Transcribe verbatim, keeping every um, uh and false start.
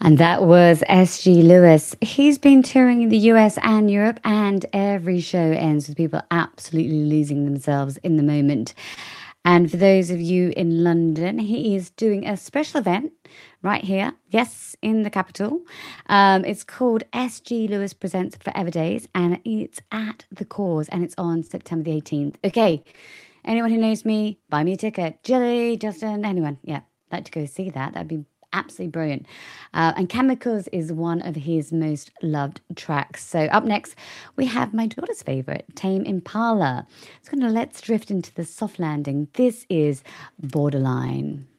And that was S G Lewis. He's been touring the U S and Europe, and every show ends with people absolutely losing themselves in the moment. And for those of you in London, he is doing a special event right here, yes, in the capital. Um, it's called S G Lewis Presents Forever Days, and it's at The Cause, and it's on September the eighteenth. Okay, anyone who knows me, buy me a ticket. Jilly, Justin, anyone, yeah, like to go see that. That'd be absolutely brilliant. Uh, and Chemicals is one of his most loved tracks. So up next, we have my daughter's favorite, Tame Impala. It's going to let's drift into the soft landing. This is Borderline.